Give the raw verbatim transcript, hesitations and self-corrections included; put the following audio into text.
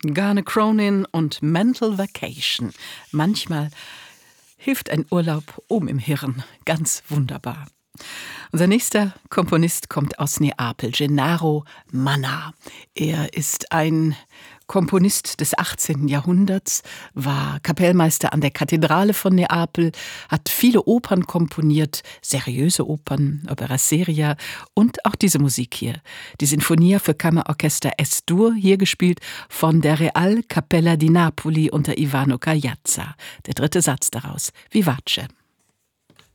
Garnet Cronin und Mental Vacation. Manchmal hilft ein Urlaub oben im Hirn ganz wunderbar. Unser nächster Komponist kommt aus Neapel, Gennaro Manna. Er ist ein Komponist des achtzehnten Jahrhunderts, war Kapellmeister an der Kathedrale von Neapel, hat viele Opern komponiert, seriöse Opern, Opera seria und auch diese Musik hier. Die Sinfonia für Kammerorchester Es-Dur, hier gespielt von der Real Capella di Napoli unter Ivano Cagliazza. Der dritte Satz daraus, Vivace.